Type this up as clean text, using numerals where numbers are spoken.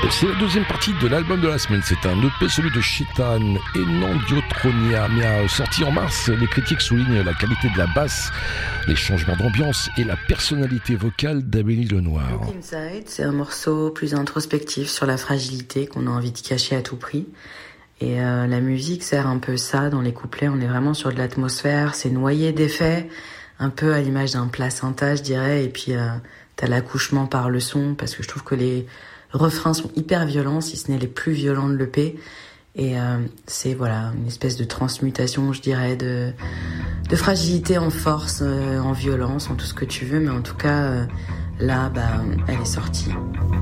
C'est la deuxième partie de l'album de la semaine. C'est un EP, celui de Chitan et non Diotronia, mais sorti en mars. Les critiques soulignent la qualité de la basse, les changements d'ambiance et la personnalité vocale d'Amélie Lenoir. Look Inside, c'est un morceau plus introspectif sur la fragilité qu'on a envie de cacher à tout prix. Et la musique sert un peu ça dans les couplets. On est vraiment sur de l'atmosphère, c'est noyé d'effets, un peu à l'image d'un placenta, je dirais. Et puis t'as l'accouchement par le son, parce que je trouve que les refrains sont hyper violents, si ce n'est les plus violents de l'EP. Et c'est voilà une espèce de transmutation, je dirais, de fragilité en force, en violence, en tout ce que tu veux. Mais en tout cas, là, elle est sortie.